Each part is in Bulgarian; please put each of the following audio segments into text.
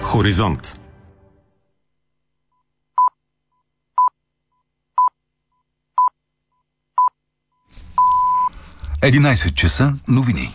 Хоризонт. Единайсет часа, новини.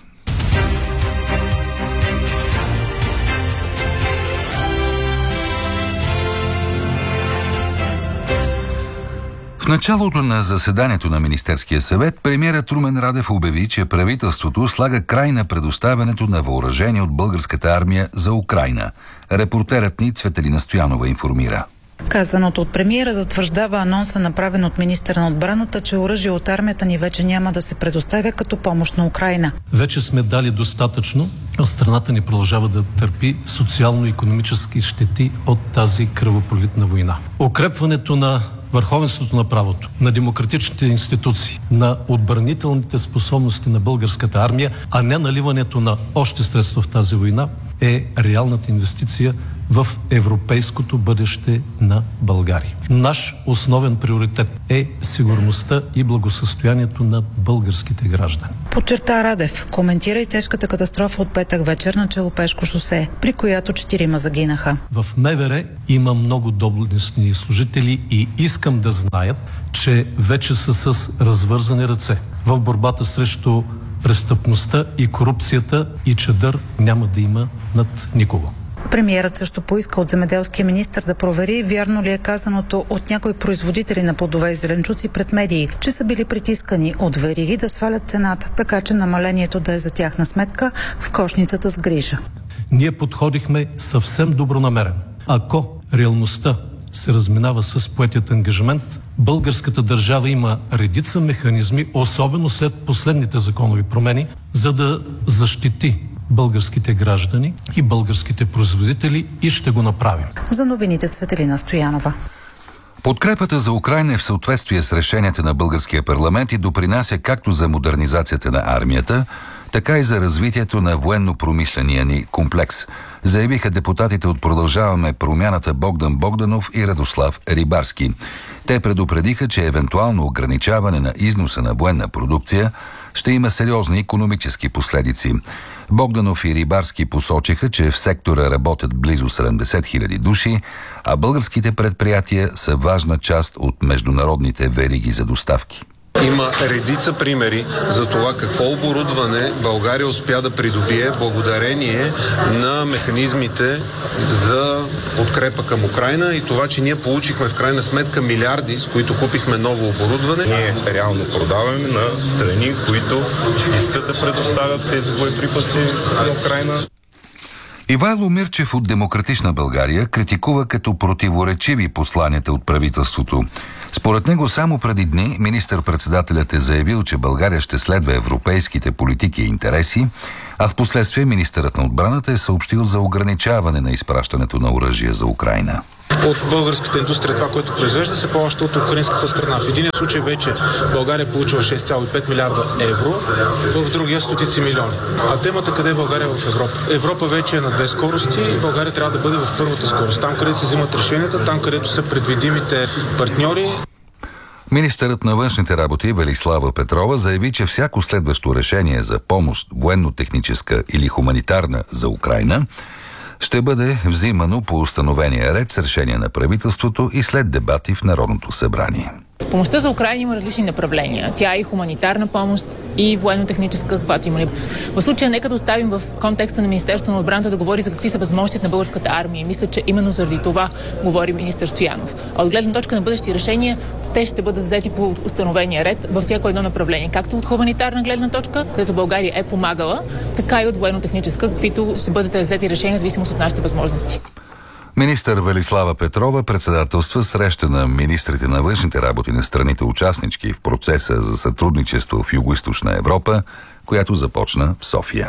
В началото на заседанието на Министерския съвет премиерът Румен Радев обяви, че правителството слага край на предоставянето на въоръжение от българската армия за Украйна. Репортерът ни Цветелина Стоянова информира. Казаното от премиера затвърждава анонса, направен от министъра на отбраната, че оръжие от армията ни вече няма да се предоставя като помощ на Украйна. Вече сме дали достатъчно, а страната ни продължава да търпи социално-икономически щети от тази кръвопролитна война. Укрепването на върховенството на правото, на демократичните институции, на отбранителните способности на българската армия, а не наливането на още средства в тази война, е реалната инвестиция в европейското бъдеще на България. Наш основен приоритет е сигурността и благосъстоянието на българските граждани. Подчерта Радев, коментира и тежката катастрофа от петък вечер на Челопешко шосе, при която 4 загинаха. В МВР има много доблестни служители и искам да знаят, че вече са с развързани ръце в борбата срещу престъпността и корупцията и чадър няма да има над никого. Премиерът също поиска от земеделския министър да провери вярно ли е казаното от някои производители на плодове и зеленчуци пред медии, че са били притискани от вериги да свалят цената, така че намалението да е за тяхна сметка в кошницата с грижа. Ние подходихме съвсем добронамерено. Ако реалността се разминава с поетият ангажимент, българската държава има редица механизми, особено след последните законови промени, за да защити българските граждани и българските производители и ще го направим. За новините Цветелина Стоянова. Подкрепата за Украйна е в съответствие с решенията на българския парламент и допринася както за модернизацията на армията, така и за развитието на военно-промишления ни комплекс, заявиха депутатите от Продължаваме промяната Богдан Богданов и Радослав Рибарски. Те предупредиха, че евентуално ограничаване на износа на военна продукция ще има сериозни икономически последици. Богданов и Рибарски посочиха, че в сектора работят близо 70 000 души, а българските предприятия са важна част от международните вериги за доставки. Има редица примери за това какво оборудване България успя да придобие благодарение на механизмите за подкрепа към Украйна и това, че ние получихме в крайна сметка милиарди, с които купихме ново оборудване. Ние реално продаваме на страни, които искат да предоставят тези боеприпаси на Украйна. Ивайло Мирчев от Демократична България критикува като противоречиви посланията от правителството. Според него само преди дни министър-председателят е заявил, че България ще следва европейските политики и интереси, а в последствие министърът на отбраната е съобщил за ограничаване на изпращането на оръжие за Украйна. От българската индустрия това, което произвежда, се плаща от украинската страна. В един случай вече България получила 6,5 милиарда евро, в другия стотици милиони. А темата къде е България в Европа? Европа вече е на 2 скорости и България трябва да бъде в първата скорост. Там, където се взимат решенията, там, където са предвидимите партньори. Министърът на външните работи Велислава Петрова заяви, че всяко следващо решение за помощ, военно-техническа или хуманитарна за Украйна, ще бъде взимано по установения ред с решение на правителството и след дебати в Народното събрание. Помощта за Украйна има различни направления. Тя е и хуманитарна помощ, и военно-техническа, каквато има. В случая нека да оставим в контекста на Министерството на отбраната да говори за какви са възможностите на българската армия. И мисля, че именно заради това говори министър Стоянов. А от гледна точка на бъдещи решения, те ще бъдат взети по установения ред във всяко едно направление. Както от хуманитарна гледна точка, където България е помагала, така и от военно-техническа, каквито ще бъдат взети решения в зависимост от нашите възможности. Министър Велислава Петрова председателства среща на министрите на външните работи на страните участнички в процеса за сътрудничество в Югоизточна Европа, която започна в София.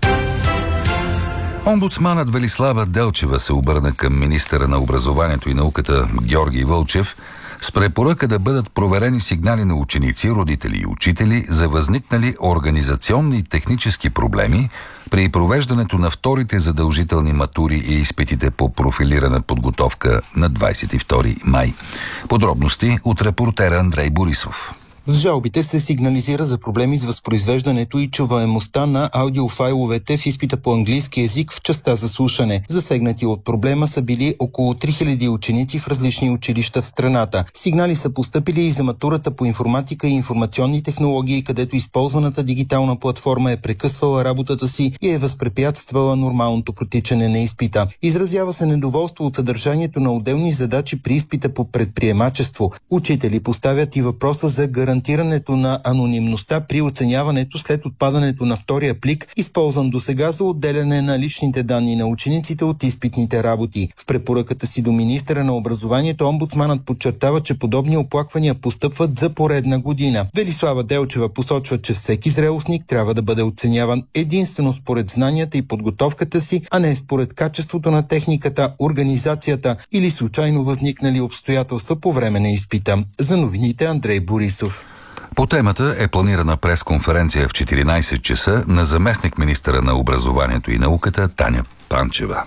Омбудсманът Велислава Делчева се обърна към министъра на образованието и науката Георги Вълчев с препоръка да бъдат проверени сигнали на ученици, родители и учители за възникнали организационни и технически проблеми при провеждането на вторите задължителни матури и изпитите по профилирана подготовка на 22 май. Подробности от репортера Андрей Борисов. В жалбите се сигнализира за проблеми с възпроизвеждането и чуваемостта на аудиофайловете в изпита по английски език в частта за слушане. Засегнати от проблема са били около 3000 ученици в различни училища в страната. Сигнали са постъпили и за матурата по информатика и информационни технологии, където използваната дигитална платформа е прекъсвала работата си и е възпрепятствала нормалното протичане на изпита. Изразява се недоволство от съдържанието на отделни задачи при изпита по предприемачество. Учители поставят и въпроса за гарантирането на анонимността при оценяването след отпадането на втория плик, използван досега за отделяне на личните данни на учениците от изпитните работи. В препоръката си до министъра на образованието омбудсманът подчертава, че подобни оплаквания постъпват за поредна година. Велислава Делчева посочва, че всеки зрелостник трябва да бъде оценяван единствено според знанията и подготовката си, а не според качеството на техниката, организацията или случайно възникнали обстоятелства по време на изпита. За новините Андрей Борисов. По темата е планирана пресконференция в 14 часа на заместник-министъра на образованието и науката Таня Панчева.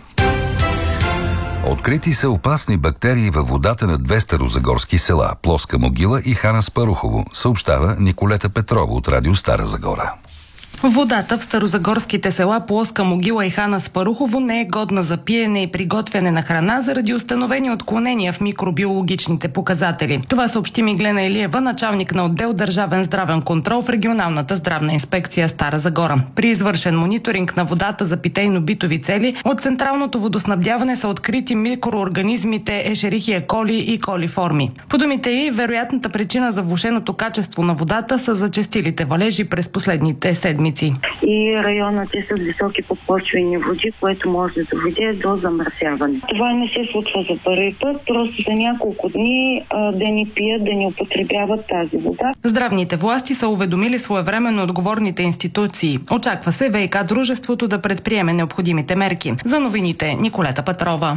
Открити са опасни бактерии във водата на две старозагорски села – Плоска могила и Хан Аспарухово, съобщава Николета Петрова от радио Стара Загора. Водата в старозагорските села Плоска могила и Хан Аспарухово не е годна за пиене и приготвяне на храна заради установени отклонения в микробиологичните показатели. Това съобщи Миглена Илиева, началник на отдел Държавен здравен контрол в регионалната здравна инспекция Стара Загора. При извършен мониторинг на водата за питейно-битови цели от централното водоснабдяване са открити микроорганизмите Ешерихия коли и колиформи. По думите й, вероятната причина за влошеното качество на водата са зачестилите валежи през последните седмици. И районът е с високи подпочвени води, което може да доведе до замърсяване. Това не се случва за първи път, просто за няколко дни да не пият, да не употребяват тази вода. Здравните власти са уведомили своевременно отговорните институции. Очаква се ВиК дружеството да предприеме необходимите мерки. За новините Николета Петрова.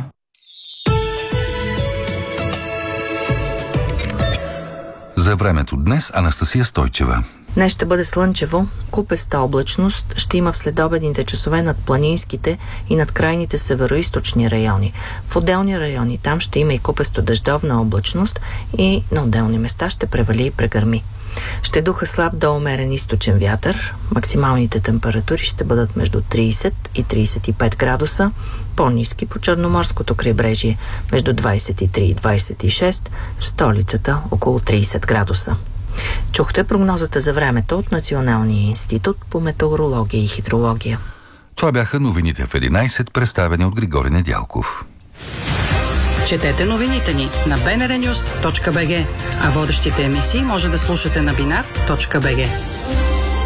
За времето днес Анастасия Стойчева. Днес ще бъде слънчево, купеста облачност ще има в следобедните часове над планинските и над крайните североизточни райони. В отделни райони там ще има и купесто дъждовна облачност и на отделни места ще превали и прегърми. Ще духа слаб до умерен източен вятър. Максималните температури ще бъдат между 30 и 35 градуса, по-ниски по Черноморското крайбрежие между 23 и 26, в столицата около 30 градуса. Чухте прогнозата за времето от Националния институт по метеорология и хидрология. Това бяха новините в 11, представени от Григори Недялков. Четете новините ни на bnrnews.bg, а водещите емисии може да слушате на binar.bg.